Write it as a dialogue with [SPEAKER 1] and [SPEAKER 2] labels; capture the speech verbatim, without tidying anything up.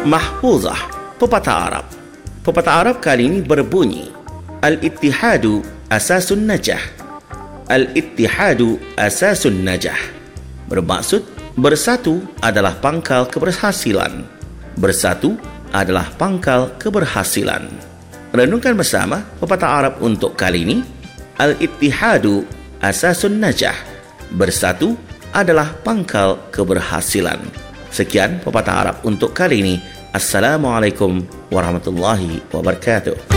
[SPEAKER 1] Mahfuzah, pepatah Arab. Pepatah Arab kali ini berbunyi, Al-ittihadu asasun najah. Al-ittihadu asasun najah. Bermaksud, bersatu adalah pangkal keberhasilan. Bersatu adalah pangkal keberhasilan. Renungkan bersama pepatah Arab untuk kali ini. Al-ittihadu asasun najah. Bersatu adalah pangkal keberhasilan. Sekian pepatah Arab untuk kali ini. Assalamualaikum warahmatullahi wabarakatuh.